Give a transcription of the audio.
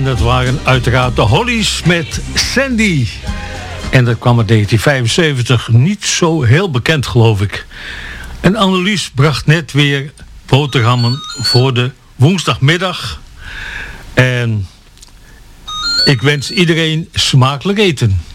dat waren uiteraard de Hollies met Sandy. En dat kwam in 1975, niet zo heel bekend geloof ik. En Annelies bracht net weer boterhammen voor de woensdagmiddag. En ik wens iedereen smakelijk eten.